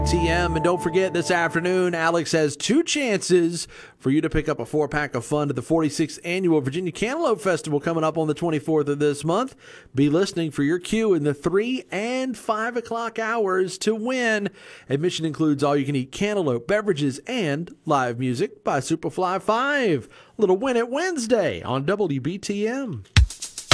TM, and don't forget this afternoon, Alex has 2 chances for you to pick up a 4-pack of fun to the 46th Annual Virginia Cantaloupe Festival coming up on the 24th of this month. Be listening for your cue in the 3 and 5 o'clock hours to win. Admission includes all-you-can-eat cantaloupe beverages and live music by Superfly 5. Little Win It Wednesday on WBTM.